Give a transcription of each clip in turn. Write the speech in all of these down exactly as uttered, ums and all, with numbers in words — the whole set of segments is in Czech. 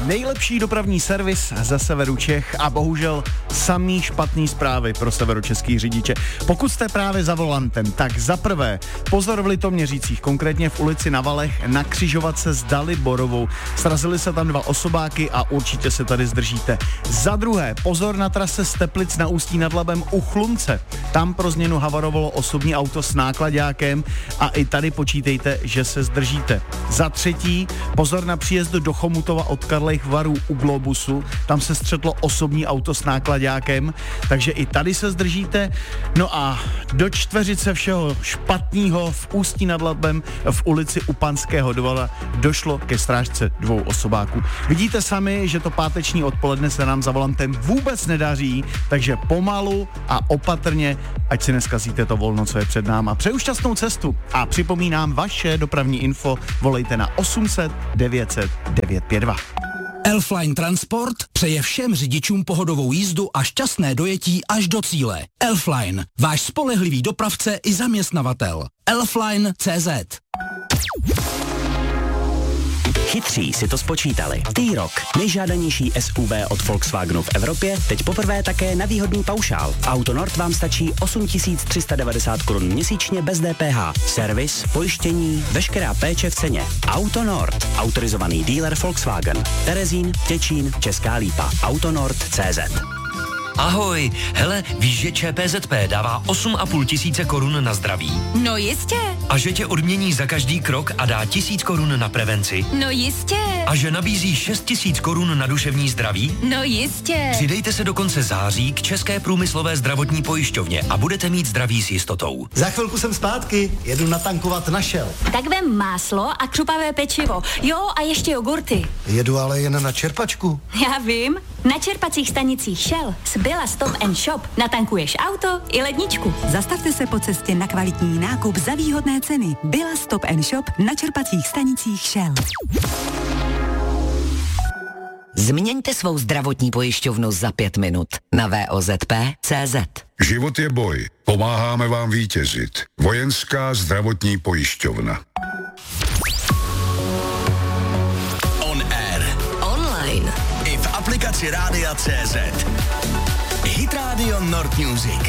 nejlepší dopravní servis ze severu Čech a bohužel samý špatný zprávy pro severočeský řidiče. Pokud jste právě za volantem, tak za prvé pozor v Litoměřicích, konkrétně v ulici na Valech, na křižovatce s Daliborovou. Srazily se tam dva osobáky a určitě se tady zdržíte. Za druhé pozor na trase z Teplic na Ústí nad Labem u Chlumce. Tam pro změnu havarovalo osobní auto s náklaďákem a i tady počítejte, že se zdržíte. Za třetí pozor na příjezdu do Chomutova od Karlových Varů u Globusu. Tam se střetlo osobní auto s náklaďákem, takže i tady se zdržíte. No a do čtveřice všeho špatného v Ústí nad Labem v ulici u Panského dvora došlo ke srážce dvou osobáků. Vidíte sami, že to páteční odpoledne se nám za volantem vůbec nedaří, takže pomalu a opatrně, ať si neskazíte to volno, co je před náma. Přeju šťastnou cestu a připomínám, vaše dopravní info volejte na osm set devět set devět pět dva. Elfline Transport přeje všem řidičům pohodovou jízdu a šťastné dojetí až do cíle. Elfline, váš spolehlivý dopravce i zaměstnavatel. Elfline tečka cé zet. Chytří si to spočítali. T-Roc, nejžádanější S U V od Volkswagenu v Evropě, teď poprvé také na výhodný paušál. V Autonord vám stačí osm tisíc tři sta devadesát korun měsíčně bez D P H. Servis, pojištění, veškerá péče v ceně. Autonord, autorizovaný dealer Volkswagen. Terezín, Těčín, Česká Lípa. Autonord tečka cé zet. Ahoj, hele, víš, že Č P Z P dává osm a půl tisíce korun na zdraví? No jistě. A že tě odmění za každý krok a dá tisíc korun na prevenci? No jistě. A že nabízí šest tisíc korun na duševní zdraví? No jistě. Přidejte se do konce září k České průmyslové zdravotní pojišťovně a budete mít zdraví s jistotou. Za chvilku jsem zpátky, jedu natankovat na Shell. Tak vem máslo a křupavé pečivo. Jo, a ještě jogurty. Jedu ale jen na čerpačku. Já vím. Na čerpacích stanicích Shell s Billa Stop and Shop natankuješ auto i ledničku. Zastavte se po cestě na kvalitní nákup za výhodné ceny. Billa Stop and Shop na čerpacích stanicích Shell. Změňte svou zdravotní pojišťovnu za pět minut na V O Z P tečka cé zet. Život je boj. Pomáháme vám vítězit. Vojenská zdravotní pojišťovna. On air. Online. I v aplikaci Rádia tečka cé zet. Hit Radio Nord Music.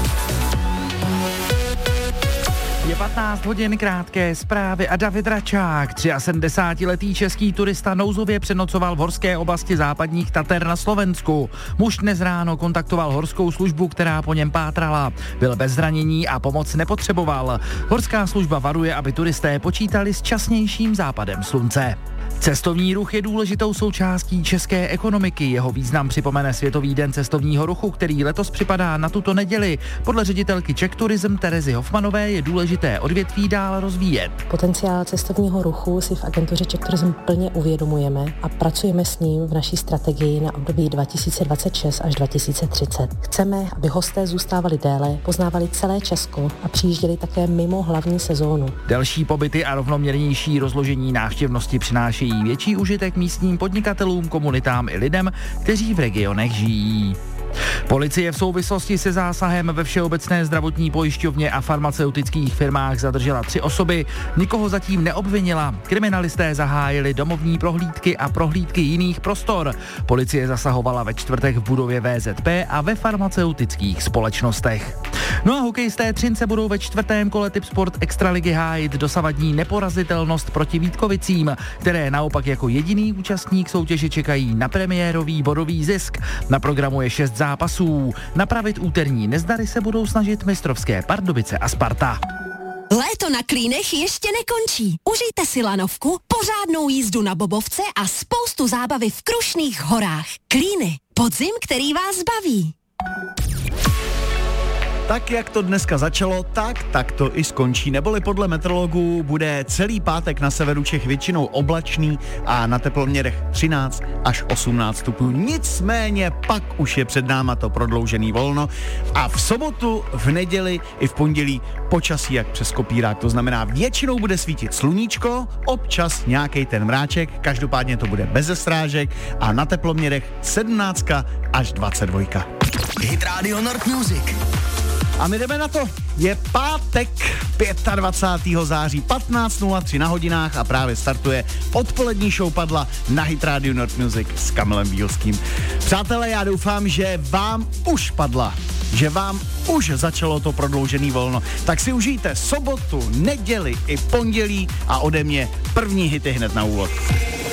Je patnáct hodin, krátké zprávy a David Račák, sedmdesátletý český turista nouzově přenocoval v horské oblasti západních Tater na Slovensku. Muž dnes ráno kontaktoval horskou službu, která po něm pátrala. Byl bez zranění a pomoc nepotřeboval. Horská služba varuje, aby turisté počítali s časnějším západem slunce. Cestovní ruch je důležitou součástí české ekonomiky. Jeho význam připomene Světový den cestovního ruchu, který letos připadá na tuto neděli. Podle ředitelky Czech Tourism Terezy Hofmanové je důležité odvětví dál rozvíjet. Potenciál cestovního ruchu si v agentuře Czech Tourism plně uvědomujeme a pracujeme s ním v naší strategii na období dva tisíce dvacet šest až dva tisíce třicet. Chceme, aby hosté zůstávali déle, poznávali celé Česko a přijížděli také mimo hlavní sezónu. Delší pobyty a rovnoměrnější rozložení návštěvnosti přinášejí větší užitek místním podnikatelům, komunitám i lidem, kteří v regionech žijí. Policie v souvislosti se zásahem ve Všeobecné zdravotní pojišťovně a farmaceutických firmách zadržela tři osoby, nikoho zatím neobvinila. Kriminalisté zahájili domovní prohlídky a prohlídky jiných prostor. Policie zasahovala ve čtvrtek v budově V Z P a ve farmaceutických společnostech. No a hokejisté Třince budou ve čtvrtém kole Tipsport Extraligy hájit dosavadní neporazitelnost proti Vítkovicím, které naopak jako jediný účastník soutěže čekají na premiérový bodový zisk. Na programu je šest zápasů. Napravit úterní nezdary se budou snažit mistrovské Pardubice a Sparta. Léto na Klínech ještě nekončí. Užijte si lanovku, pořádnou jízdu na bobovce a spoustu zábavy v Krušných horách. Klíny. Podzim, který vás baví. Tak, jak to dneska začalo, tak, tak to i skončí. Neboli podle meteorologů bude celý pátek na severu Čech většinou oblačný a na teploměrech třináct až osmnáct stupňů. Nicméně pak už je před náma to prodloužený volno a v sobotu, v neděli i v pondělí počasí jak přes kopírák. To znamená, většinou bude svítit sluníčko, občas nějaký ten mráček, každopádně to bude bez srážek a na teploměrech sedmnáct až dvacet dva. Hit Radio Nord Music. A my jdeme na to. Je pátek, dvacátého pátého září, patnáct nula tři na hodinách a právě startuje odpolední show Padla na Hit Radio North Music s Kamilem Bílským. Přátelé, já doufám, že vám už padla, že vám už začalo to prodloužený volno. Tak si užijte sobotu, neděli i pondělí a ode mě první hity hned na úvod.